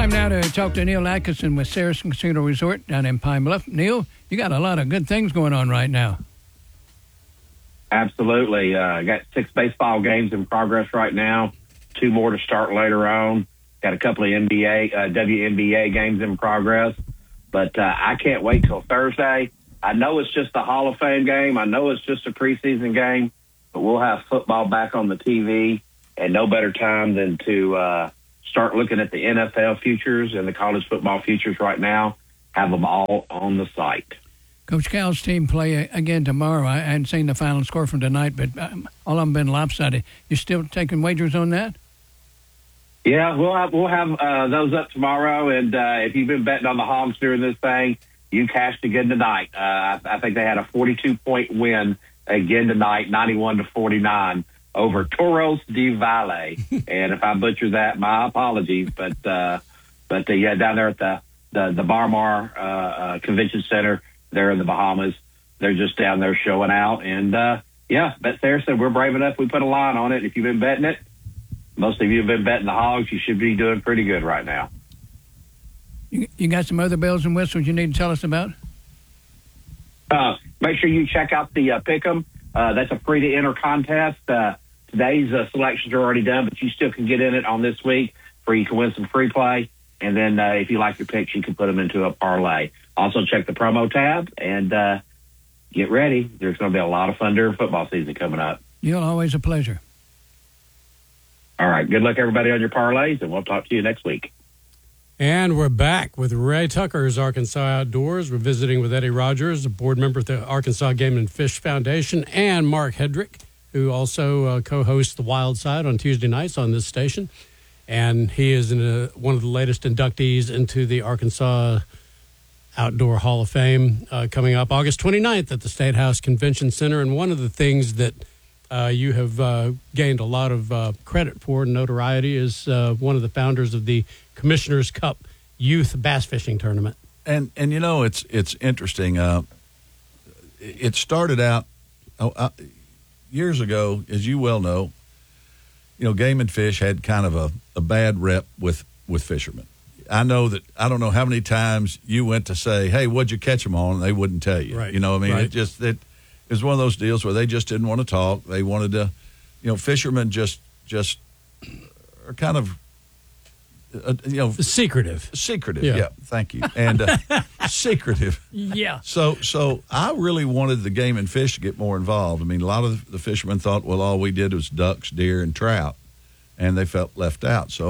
Time now to talk to Neil Atkinson with Saracen Casino Resort down in Pine Bluff. Neil, you got a lot of good things going on right now. Absolutely. Got 6 baseball games in progress right now, 2 more to start later on. Got a couple of WNBA games in progress. But I can't wait till Thursday. I know it's just a Hall of Fame game. I know it's just a preseason game. But we'll have football back on the TV, and no better time than to start looking at the NFL futures and the college football futures right now. Have them all on the site. Coach Cal's team play again tomorrow. I hadn't seen the final score from tonight, but all of them been lopsided. You still taking wagers on that? Yeah, we'll have those up tomorrow. And if you've been betting on the Hogs during this thing, you cashed again tonight. I think they had a 42-point win again tonight, 91-49 over Toros de Valle. And if I butcher that, my apologies. But yeah, down there at the Bar Mar Convention Center there in the Bahamas, they're just down there showing out. And yeah, Bet Saracen, we're brave enough. We put a line on it. If you've been betting it, most of you have been betting the Hogs. You should be doing pretty good right now. You got some other bells and whistles you need to tell us about? Make sure you check out the Pick'em. That's a free to enter contest. Today's selections are already done, but you still can get in it on this week where you can win some free play. And then if you like your picks, you can put them into a parlay. Also check the promo tab and get ready. There's going to be a lot of fun during football season coming up. Neil, always a pleasure. All right. Good luck, everybody, on your parlays, and we'll talk to you next week. And we're back with Ray Tucker's Arkansas Outdoors. We're visiting with Eddie Rogers, a board member at the Arkansas Game and Fish Foundation, and Mark Hedrick, who also co-hosts The Wild Side on Tuesday nights on this station. And he is one of the latest inductees into the Arkansas Outdoor Hall of Fame coming up August 29th at the State House Convention Center. And one of the things that you have gained a lot of credit for, notoriety, is one of the founders of the Commissioner's Cup Youth Bass Fishing Tournament. And you know, it's interesting. It started out years ago, as you well know. You know, Game and Fish had kind of a bad rep with fishermen. I know that. I don't know how many times you went to say, "Hey, what'd you catch them on?" and they wouldn't tell you. Right. You know what I mean? Right. It was one of those deals where they just didn't want to talk. They wanted to, you know, fishermen just are kind of, you know, Secretive. Yeah. Thank you. And secretive. Yeah. So I really wanted the Game and Fish to get more involved. I mean, a lot of the fishermen thought, well, all we did was ducks, deer, and trout, and they felt left out. So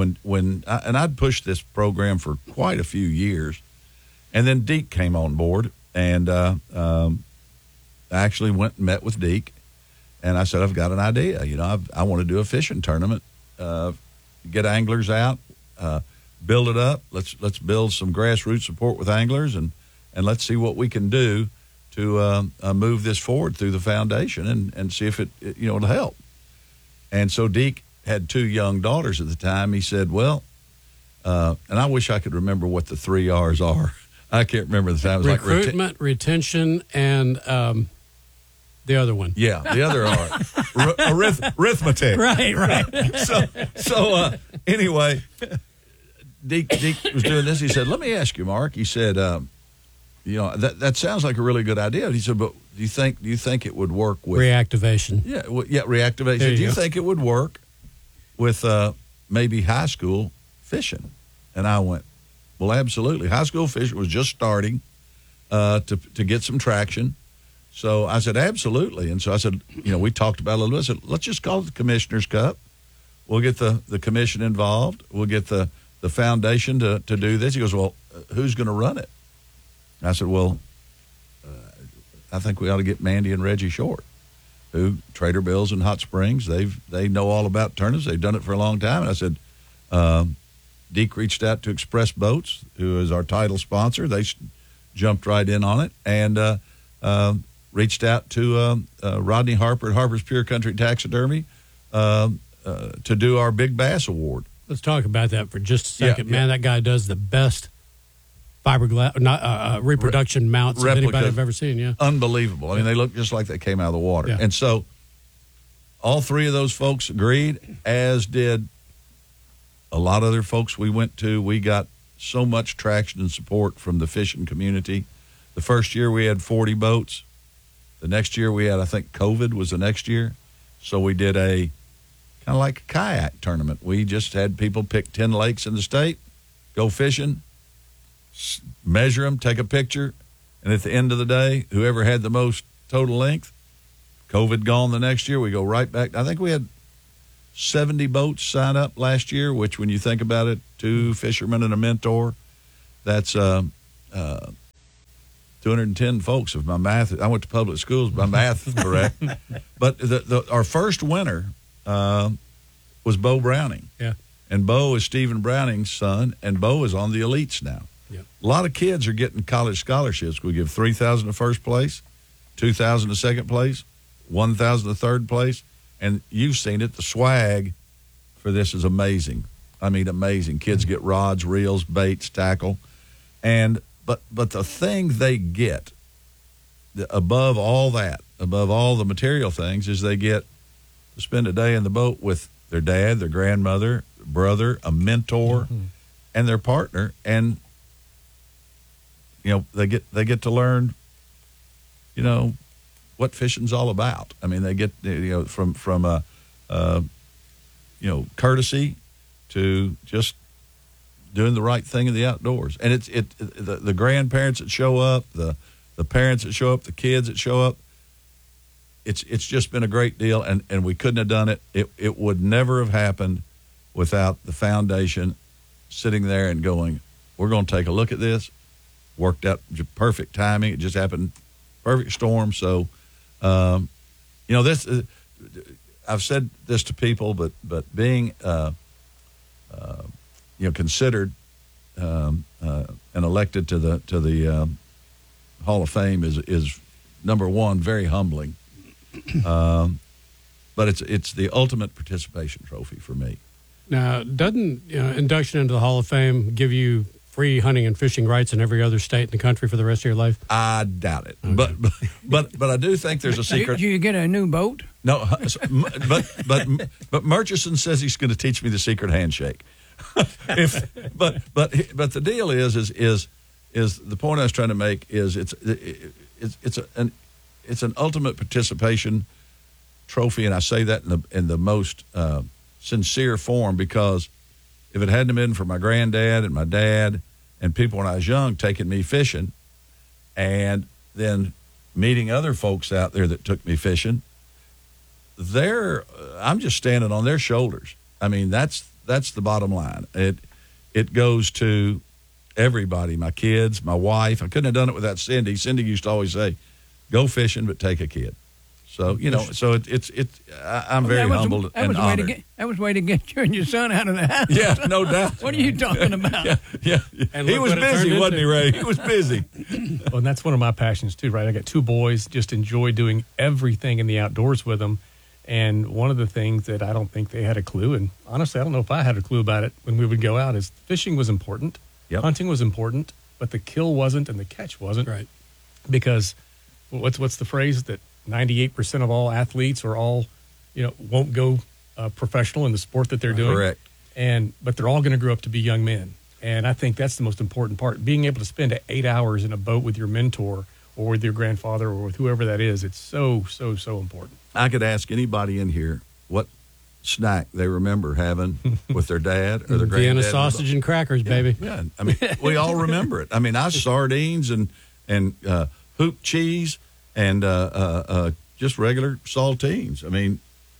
I'd pushed this program for quite a few years, and then Deke came on board, and I actually went and met with Deke, and I said, I've got an idea. You know, I want to do a fishing tournament, get anglers out, build it up. Let's build some grassroots support with anglers, and let's see what we can do to move this forward through the foundation and see if it'll help. And so Deke had 2 young daughters at the time. He said, well, and I wish I could remember what the 3 R's are. I can't remember the time. It was Recruitment, retention, and the other one. Yeah, the other R. Arithmetic. Right. So anyway, Deke was doing this. He said, let me ask you, Mark. He said, you know, that sounds like a really good idea. He said, but do you think it would work with reactivation? Yeah, reactivation. Do you think it would work with maybe high school fishing? And I went, well, absolutely. High school fishing was just starting to get some traction. So I said, absolutely. And so I said, you know, we talked about it a little bit. I said, let's just call it the Commissioner's Cup. We'll get the commission involved. We'll get the foundation to do this. He goes, well, who's going to run it? And I said, well, I think we ought to get Mandy and Reggie Short, who Trader Bill's in Hot Springs. They know all about tournaments. They've done it for a long time. And I said, Deke reached out to Express Boats, who is our title sponsor. They jumped right in on it, and reached out to Rodney Harper at Harper's Pure Country Taxidermy to do our Big Bass Award. Let's talk about that for just a second. Yeah. Man, that guy does the best fiberglass, reproduction mounts of anybody I've ever seen. Yeah, unbelievable. I mean, they look just like they came out of the water. Yeah. And so all 3 of those folks agreed, as did a lot of other folks we went to, we got so much traction and support from the fishing community. The first year we had 40 boats. The next year we had, I think COVID was the next year. So we did a kind of like a kayak tournament. We just had people pick 10 lakes in the state, go fishing, measure them, take a picture, and at the end of the day, whoever had the most total length, COVID gone the next year, we go right back. I think we had 70 boats sign up last year, which when you think about it, 2 fishermen and a mentor, that's 210 folks if my math. I went to public schools, my math is correct. But our first winner was Bo Browning. Yeah. And Bo is Stephen Browning's son, and Bo is on the elites now. Yep. A lot of kids are getting college scholarships. We give $3,000 to first place, $2,000 to second place, $1,000 to third place, and you've seen it. The swag for this is amazing. I mean, amazing. Kids get rods, reels, baits, tackle, and but the thing they get above all that, above all the material things, is they get to spend a day in the boat with their dad, their grandmother, brother, a mentor, and their partner, and they get to learn, what fishing's all about. I mean, they get from courtesy to just doing the right thing in the outdoors. And the grandparents that show up, the parents that show up, the kids that show up, it's just been a great deal, and we couldn't have done it. It would never have happened without the foundation sitting there and going, we're going to take a look at this. Worked out perfect timing. It just happened, perfect storm. So, this I've said this to people, but being considered and elected to the Hall of Fame is number one, very humbling. But it's the ultimate participation trophy for me. Now, doesn't induction into the Hall of Fame give you free hunting and fishing rights in every other state in the country for the rest of your life? I doubt it. Okay. But I do think there's a secret. Do you get a new boat? No, but Murchison says he's going to teach me the secret handshake. But the deal is the point I was trying to make is it's an ultimate participation trophy, and I say that in the most sincere form, because if it hadn't been for my granddad and my dad and people when I was young taking me fishing, and then meeting other folks out there that took me fishing, I'm just standing on their shoulders. I mean, that's the bottom line. It goes to everybody, my kids, my wife. I couldn't have done it without Cindy. Cindy used to always say, go fishing, but take a kid. So, I'm very humbled and honored. That was a way to get you and your son out of the house. Yeah, no doubt. What are you talking about? Yeah. And he was busy, wasn't he, Ray? He was busy. Well, and that's one of my passions too, right? I got 2 boys, just enjoy doing everything in the outdoors with them. And one of the things that I don't think they had a clue, and honestly, I don't know if I had a clue about it when we would go out, is fishing was important. Yep. Hunting was important, but the kill wasn't and the catch wasn't. Right. Because what's the phrase that 98% of all athletes or all, won't go professional in the sport that they're doing. Correct. But they're all going to grow up to be young men. And I think that's the most important part. Being able to spend 8 hours in a boat with your mentor or with your grandfather or with whoever that is, it's so, so, so important. I could ask anybody in here what snack they remember having with their dad or their granddad. Vienna sausage and crackers, baby. Yeah, I mean, we all remember it. I mean, sardines and hoop cheese and just regular saltines. I mean,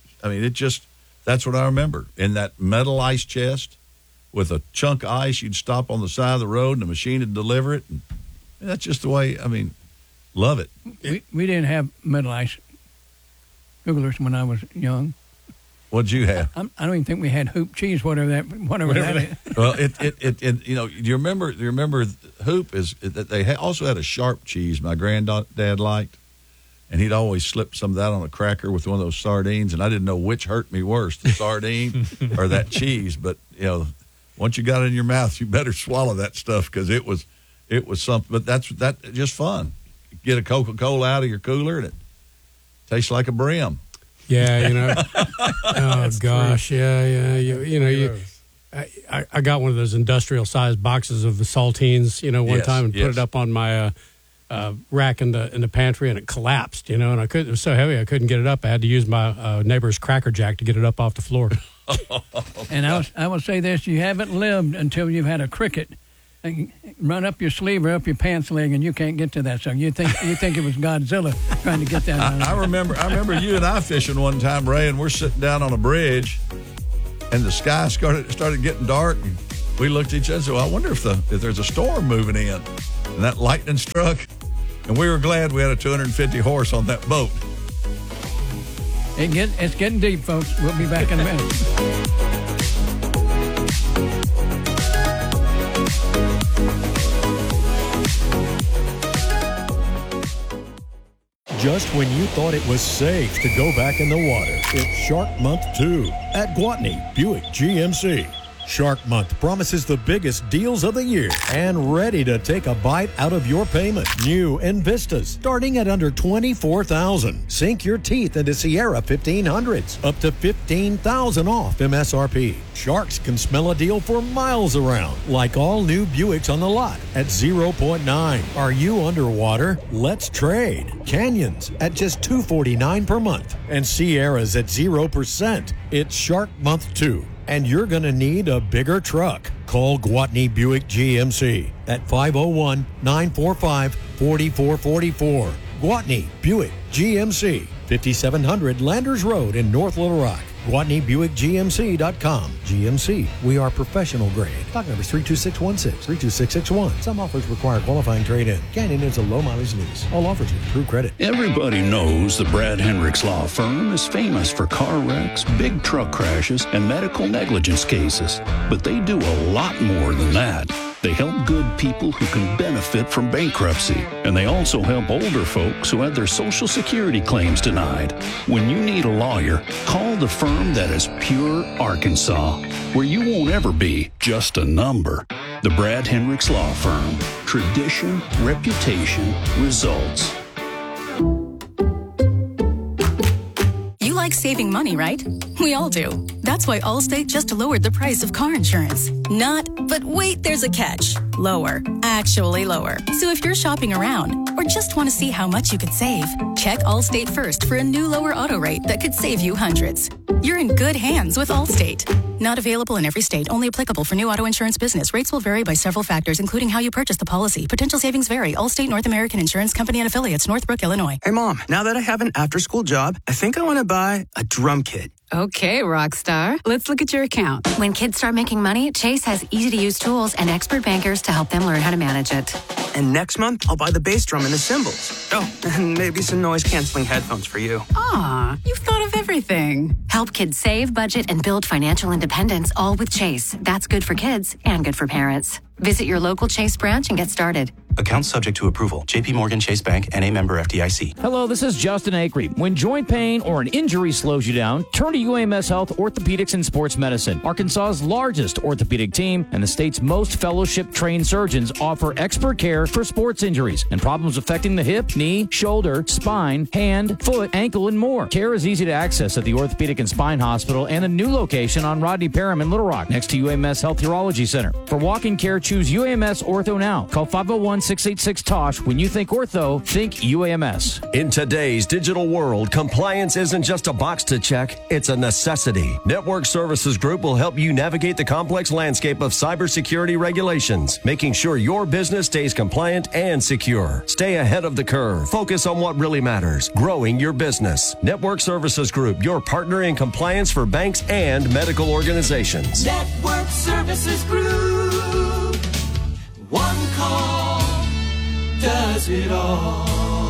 that's what I remember. In that metal ice chest with a chunk of ice, you'd stop on the side of the road and the machine would deliver it. And that's just the way, love it. We didn't have metal ice coolers when I was young. What'd you have? I don't even think we had hoop cheese, whatever that is. Well, you remember hoop is that they also had a sharp cheese my granddad liked, and he'd always slip some of that on a cracker with one of those sardines, and I didn't know which hurt me worse, the sardine or that cheese. But once you got it in your mouth, you better swallow that stuff because it was something. But that's just fun. Get a Coca-Cola out of your cooler and it tastes like a brim. Yeah, oh gosh, true. yeah. I got one of those industrial-sized boxes of the saltines, one time and put it up on my rack in the pantry, and it collapsed, and it was so heavy I couldn't get it up. I had to use my neighbor's Cracker Jack to get it up off the floor. And I will say this: you haven't lived until you've had a cricket run up your sleeve or up your pants leg, and you can't get to that. So you think it was Godzilla trying to get that? I remember you and I fishing one time, Ray, and we're sitting down on a bridge, and the sky started getting dark. And we looked at each other and said, "Well, I wonder if there's a storm moving in." And that lightning struck, and we were glad we had a 250 horse on that boat. It's getting deep, folks. We'll be back in a minute. Just when you thought it was safe to go back in the water, it's Shark Month 2 at Gwatney Buick GMC. Shark Month promises the biggest deals of the year and ready to take a bite out of your payment. New Invistas starting at under $24,000. Sink your teeth into Sierra 1500s, up to $15,000 off MSRP. Sharks can smell a deal for miles around, like all new Buicks on the lot at 0.9. Are you underwater? Let's trade. Canyons at just $249 per month and Sierras at 0%. It's Shark Month 2. And you're going to need a bigger truck. Call Gwatney Buick GMC at 501-945-4444. Gwatney Buick GMC, 5700 Landers Road in North Little Rock. GwatneyBuickGMC.com. GMC, we are professional grade. Stock numbers 32616, 32661. Some offers require qualifying trade-in. Canyon is a low-mileage lease. All offers with true credit. Everybody knows the Brad Hendricks Law Firm is famous for car wrecks, big truck crashes, and medical negligence cases. But they do a lot more than that. They help good people who can benefit from bankruptcy. And they also help older folks who had their Social Security claims denied. When you need a lawyer, call the firm that is pure Arkansas, where you won't ever be just a number. The Brad Hendricks Law Firm. Tradition, reputation, results. You like saving money, right? We all do. That's why Allstate just lowered the price of car insurance. But wait, there's a catch. Lower. Actually lower. So if you're shopping around or just want to see how much you could save, check Allstate first for a new lower auto rate that could save you hundreds. You're in good hands with Allstate. Not available in every state. Only applicable for new auto insurance business. Rates will vary by several factors, including how you purchase the policy. Potential savings vary. Allstate North American Insurance Company and affiliates, Northbrook, Illinois. Hey, Mom, now that I have an after-school job, I think I want to buy a drum kit. Okay, Rockstar. Let's look at your account. When kids start making money, Chase has easy-to-use tools and expert bankers to help them learn how to manage it. And next month, I'll buy the bass drum and the cymbals. Oh, and maybe some noise-canceling headphones for you. Aw, you've thought of everything. Help kids save, budget, and build financial independence, all with Chase. That's good for kids and good for parents. Visit your local Chase branch and get started. Accounts subject to approval. J.P. Morgan Chase Bank and a member FDIC. Hello, this is Justin Acree. When joint pain or an injury slows you down, turn to UAMS Health Orthopedics and Sports Medicine. Arkansas's largest orthopedic team and the state's most fellowship-trained surgeons offer expert care for sports injuries and problems affecting the hip, knee, shoulder, spine, hand, foot, ankle, and more. Care is easy to access at the Orthopedic and Spine Hospital and a new location on Rodney Parham in Little Rock, next to UAMS Health Urology Center. For walk-in care, choose UAMS Ortho now. Call 501-686-TOSH. When you think ortho, think UAMS. In today's digital world, compliance isn't just a box to check, it's a necessity. Network Services Group will help you navigate the complex landscape of cybersecurity regulations, making sure your business stays compliant and secure. Stay ahead of the curve. Focus on what really matters, growing your business. Network Services Group, your partner in compliance for banks and medical organizations. Network Services Group. One call does it all.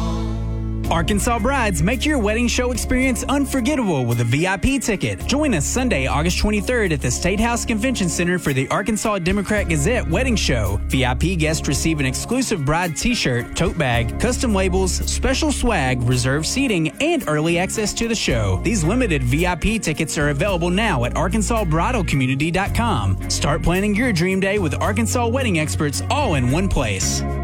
Arkansas brides, make your wedding show experience unforgettable with a VIP ticket. Join us Sunday, August 23rd at the State House Convention Center for the Arkansas Democrat Gazette Wedding Show. VIP guests receive an exclusive bride t-shirt, tote bag, custom labels, special swag, reserved seating, and early access to the show. These limited VIP tickets are available now at ArkansasBridalCommunity.com. Start planning your dream day with Arkansas wedding experts all in one place.